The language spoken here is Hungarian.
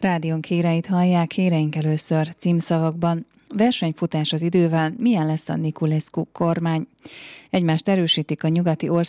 Rádiónk híreit hallják, híreink először címszavakban. Versenyfutás az idővel, milyen lesz a Niculescu kormány? Egymást erősítik a nyugati országok